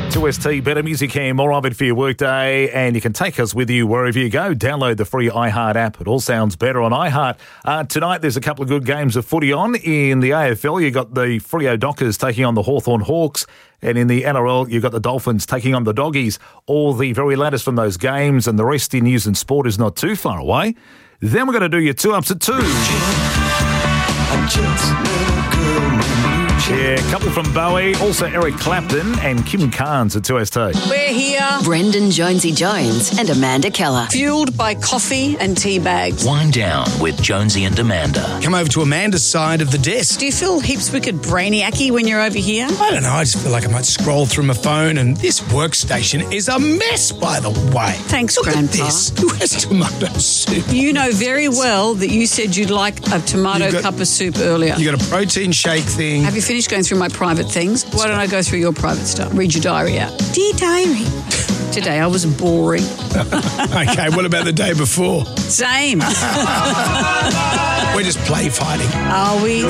2ST, better music here, more of it for your workday, and you can take us with you wherever you go. Download the free iHeart app. It all sounds better on iHeart. Tonight, there's a couple of good games of footy on. In the AFL, you got the Freo Dockers taking on the Hawthorn Hawks, and in the NRL, you've got the Dolphins taking on the Doggies. All the very latest from those games, and the rest in news and sport is not too far away. Then we're going to do your 2-ups at 2. Yeah, a couple from Bowie, also Eric Clapton and Kim Carnes at 2ST. We're here. Brendan Jonesy Jones and Amanda Keller. Fueled by coffee and tea bags. Wind down with Jonesy and Amanda. Come over to Amanda's side of the desk. Do you feel heaps wicked brainiacy when you're over here? I don't know, I just feel like I might scroll through my phone, and this workstation is a mess, by the way. Thanks, Look Grandpa. at this. Who has tomato soup? You know very well that you said you'd like a tomato cup of soup earlier. You got a protein shake thing. Have you finished going through my private things? Why don't I go through your private stuff? Read your diary out. Dear diary. Today I was boring. Okay, what about the day before? Same. We're just play fighting. Are we?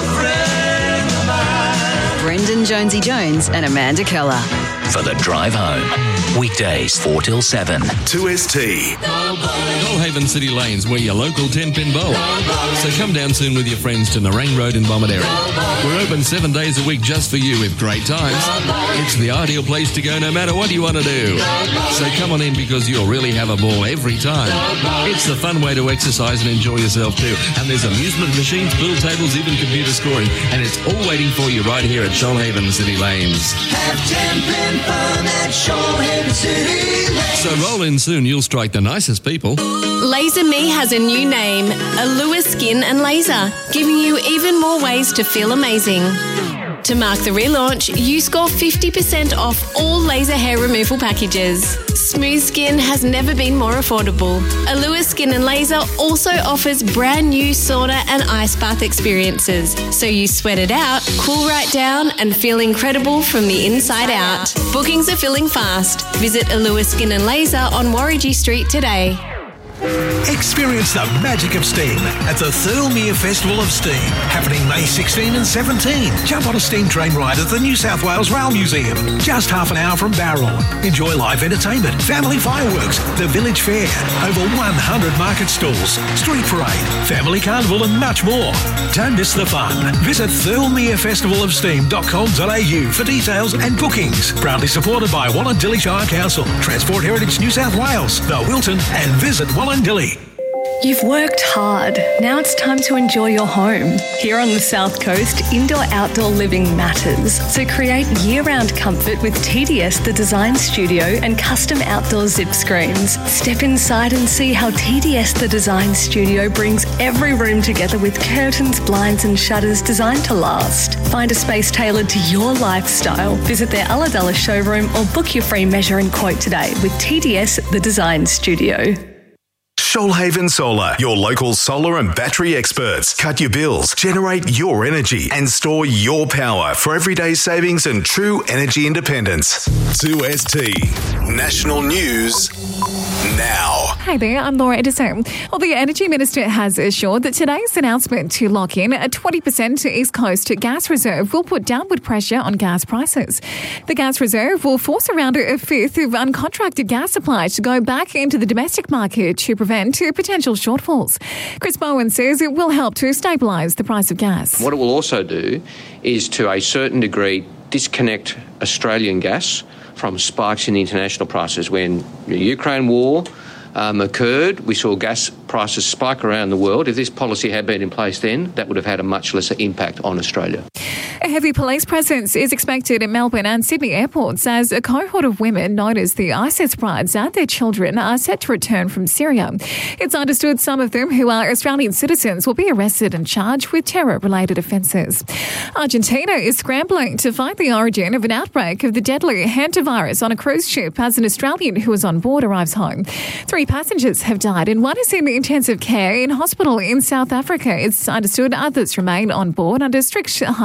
Brendan Jonesy Jones and Amanda Keller. For the drive home. Weekdays 4 till 7. 2ST. Goldhaven City Lanes, we're your local 10-pin bowl. So come down soon with your friends to Nerang Road in Bomaderry. We're open 7 days a week just for you with great times. It's the ideal place to go no matter what you want to do. So come on in because you'll really have a ball every time. It's the fun way to exercise and enjoy yourself too. And there's amusement machines, pool tables, even computer scoring. And it's all waiting for you right here at Shoalhaven City Lanes. Have 10-pin fun at Shoalhaven City Lanes. So roll in soon, you'll strike the nicest people. Laser Me has a new name, Allure Skin and Laser, giving you even more ways to feel amazing. To mark the relaunch, you score 50% off all laser hair removal packages. Smooth skin has never been more affordable. Allure Skin and Laser also offers brand new sauna and ice bath experiences, so you sweat it out, cool right down, and feel incredible from the inside out. Bookings are filling fast. Visit Allure Skin and Laser on Warragee Street today. Experience the magic of steam at the Thirlmere Festival of Steam, happening May 16 and 17. Jump on a steam train ride at the New South Wales Rail Museum, just half an hour from Bowral. Enjoy live entertainment, family fireworks, the village fair, over 100 market stalls, street parade, family carnival and much more. Don't miss the fun. Visit thirlmerefestivalofsteam.com.au for details and bookings. Proudly supported by Wallandilly Shire Council, Transport Heritage New South Wales, The Wilton and Visit Wallandilly. You've worked hard. Now it's time to enjoy your home. Here on the South Coast, indoor-outdoor living matters. So create year-round comfort with TDS The Design Studio and custom outdoor zip screens. Step inside and see how TDS The Design Studio brings every room together with curtains, blinds and shutters designed to last. Find a space tailored to your lifestyle. Visit their Ulladulla showroom or book your free measure and quote today with TDS The Design Studio. Shoalhaven Solar, your local solar and battery experts. Cut your bills, generate your energy, and store your power for everyday savings and true energy independence. 2ST National News now. Hi there, I'm Laura Edison. Well, the Energy Minister has assured that today's announcement to lock in a 20% East Coast gas reserve will put downward pressure on gas prices. The gas reserve will force around a fifth of uncontracted gas supply to go back into the domestic market to prevent potential shortfalls. Chris Bowen says it will help to stabilise the price of gas. What it will also do is, to a certain degree, disconnect Australian gas from spikes in the international prices. When the Ukraine war occurred, we saw gas prices spike around the world. If this policy had been in place then, that would have had a much lesser impact on Australia. A heavy police presence is expected at Melbourne and Sydney airports as a cohort of women known as the ISIS brides and their children are set to return from Syria. It's understood some of them, who are Australian citizens, will be arrested and charged with terror-related offences. Argentina is scrambling to find the origin of an outbreak of the deadly hantavirus on a cruise ship as an Australian who was on board arrives home. 3 passengers have died and one is in intensive care in hospital in South Africa. It's understood others remain on board under strict hygiene measures.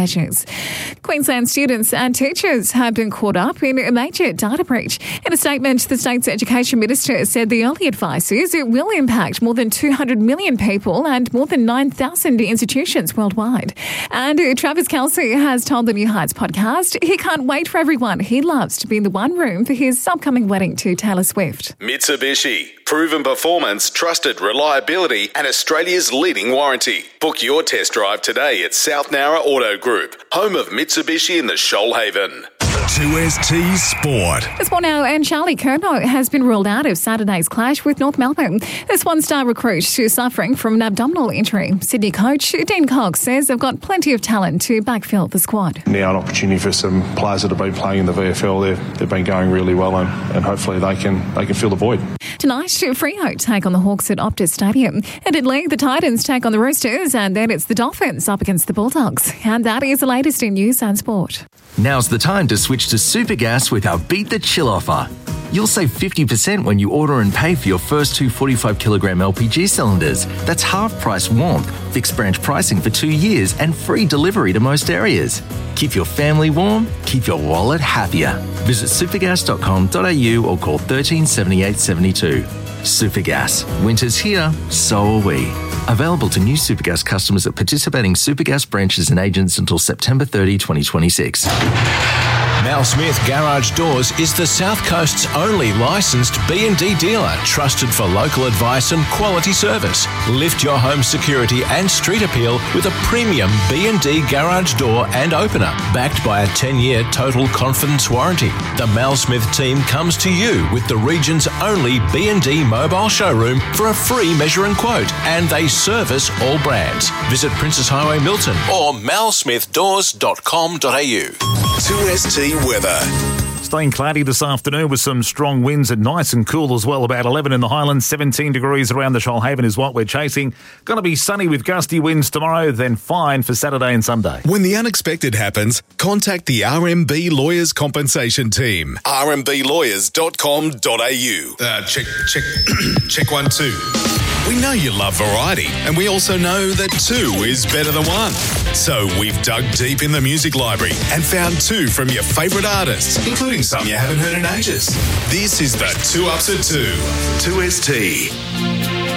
measures. Queensland students and teachers have been caught up in a major data breach. In a statement, the state's education minister said the early advice is it will impact more than 200 million people and more than 9,000 institutions worldwide. And Travis Kelce has told the New Heights podcast he can't wait for everyone he loves to be in the one room for his upcoming wedding to Taylor Swift. Mitsubishi. Proven performance, trusted reliability, and Australia's leading warranty. Book your test drive today at South Nowra Auto Group, home of Mitsubishi in the Shoalhaven. 2ST Sport. The Sport Now and Charlie Curnow has been ruled out of Saturday's clash with North Melbourne. This one-star recruit is suffering from an abdominal injury. Sydney coach Dean Cox says they've got plenty of talent to backfill the squad. Now an opportunity for some players that have been playing in the VFL. They've been going really well and hopefully they can fill the void. Tonight, Freo take on the Hawks at Optus Stadium. And in League, the Titans take on the Roosters, and then it's the Dolphins up against the Bulldogs. And that is the latest in news and sport. Now's the time to switch to Supergas with our Beat the Chill offer. You'll save 50% when you order and pay for your first 2 45-kilogram LPG cylinders. That's half-price warmth, fixed branch pricing for 2 years, and free delivery to most areas. Keep your family warm, keep your wallet happier. Visit supergas.com.au or call 13 78 72. Supergas. Winter's here, so are we. Available to new Supergas customers at participating Supergas branches and agents until September 30, 2026. Mal Smith Garage Doors is the South Coast's only licensed B&D dealer, trusted for local advice and quality service. Lift your home security and street appeal with a premium B&D garage door and opener, backed by a 10-year total confidence warranty. The Mal Smith team comes to you with the region's only B&D mobile showroom for a free measure and quote, and they service all brands. Visit Princess Highway Milton or malsmithdoors.com.au. 2ST weather. Staying cloudy this afternoon with some strong winds and nice and cool as well. About 11 in the Highlands, 17 degrees around the Shoalhaven is what we're chasing. Going to be sunny with gusty winds tomorrow, then fine for Saturday and Sunday. When the unexpected happens, contact the RMB Lawyers Compensation Team. rmblawyers.com.au. Check 1 2. We know you love variety, and we also know that 2 is better than 1. So we've dug deep in the music library and found 2 from your favourite artists, including some you haven't heard in ages. This is the 2 Ups at 2. 2ST.